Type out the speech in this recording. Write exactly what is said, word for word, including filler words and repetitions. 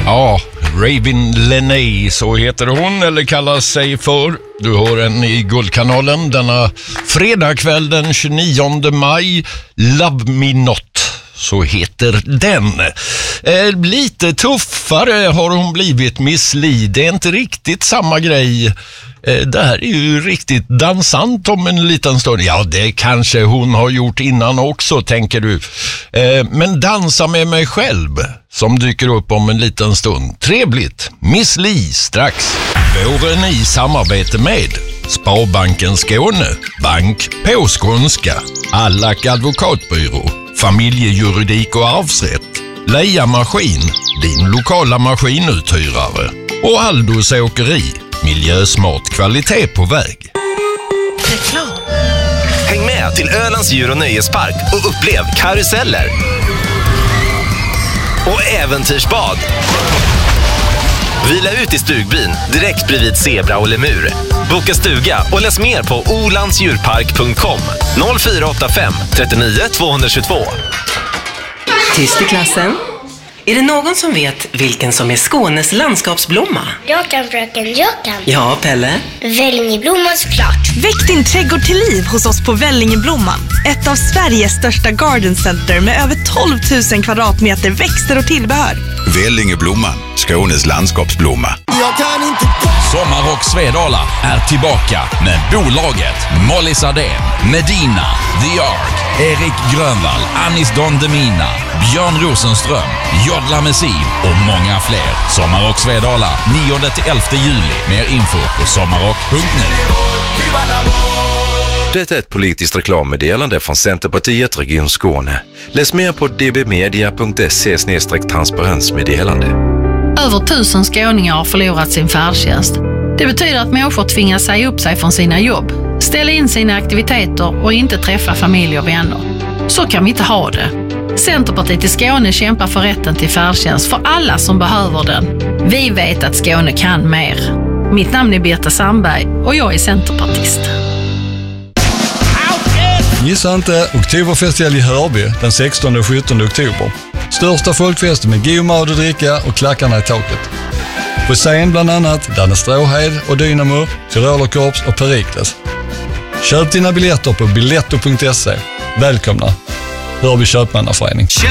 Ja, Raven Lenay, så heter hon eller kallas sig för. Du hör en i Guldkanalen denna fredagkväll den tjugonionde maj. Love Me Not, så heter den. Eh, lite tuffare har hon blivit, Miss Li. Det är inte riktigt samma grej. Eh, det här är ju riktigt dansant om en liten stund. Ja, det kanske hon har gjort innan också, tänker du. Eh, men dansa med mig själv, som dyker upp om en liten stund. Trevligt. Miss Li strax. Våren i samarbete med Sparbanken Skåne, bank på skånska, Allack advokatbyrå, familjejuridik och arvsrätt, Leia Maskin, din lokala maskinuthyrare, och Aldos åkeri, miljösmart kvalitet på väg. Reklam. Häng med till Ölands djur- och nöjespark och upplev karuseller och äventyrsbad. Vila ut i stugbyn direkt bredvid zebra och lemur. Boka stuga och läs mer på olandsdjurpark punkt com. noll fyra åtta fem trettionio tvåhundratjugotvå. Tyst i klassen. Är det någon som vet vilken som är Skånes landskapsblomma? Jag kan, fröken, jag kan. Ja, Pelle? Vällingeblomman såklart. Väck din trädgård till liv hos oss på Vällingeblomman. Ett av Sveriges största garden center med över tolv tusen kvadratmeter växter och tillbehör. Vällingeblomman, Skånes landskapsblomma. Jag kan inte... Sommarrock Svedala är tillbaka med bolaget Molly Sardén, Medina, The Ark, Erik Grönvall, Anis Don Demina, Björn Rosenström, Jodla Messiv och många fler. Sommarrock Svedala nionde till elfte juli. Mer info på sommarrock punkt nu. Det är ett politiskt reklammeddelande från Centerpartiet Region Skåne. Läs mer på d b media punkt se slash transparensmeddelande. Över tusen skåningar har förlorat sin färdtjänst. Det betyder att människor tvingas säga upp sig från sina jobb, ställa in sina aktiviteter och inte träffa familj och vänner. Så kan vi inte ha det. Centerpartiet i Skåne kämpar för rätten till färdtjänst för alla som behöver den. Vi vet att Skåne kan mer. Mitt namn är Birta Sandberg och jag är centerpartist. Gissa inte, Oktoberfestival i Hörby den sextonde och sjuttonde oktober. Största folkfesten med god mat och dricka och klackarna i taket. På scen bland annat Danne Stråhed och Dynamo, Tyrolerkorps och Perikles. Köp dina biljetter på biletto punkt se. Välkomna! Hörby köpmannaförening.